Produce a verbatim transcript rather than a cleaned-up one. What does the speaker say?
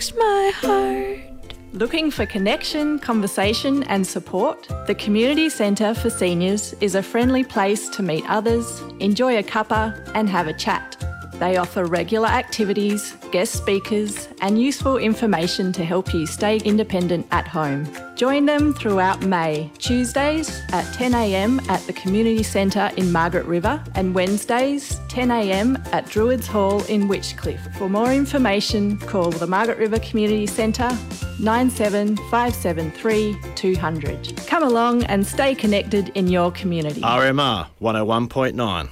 breaks my heart. Looking for connection, conversation and support? The Community Centre for Seniors is a friendly place to meet others, enjoy a cuppa and have a chat. They offer regular activities, guest speakers and useful information to help you stay independent at home. Join them throughout May, Tuesdays at ten a m at the Community Centre in Margaret River and Wednesdays ten a m at Druids Hall in Witchcliffe. For more information, call the Margaret River Community Centre nine seven five seven three two hundred. Come along and stay connected in your community. R M R one oh one point nine.